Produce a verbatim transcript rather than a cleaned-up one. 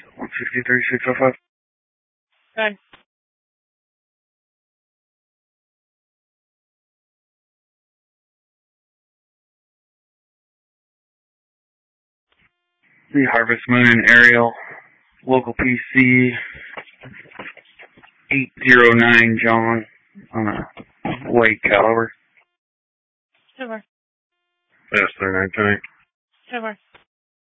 one sixty-three, six oh five. Good. The Harvest Moon and Ariel, local P C, eight zero nine John, on a white caliber. Super. Yes, they're nine tonight. Super.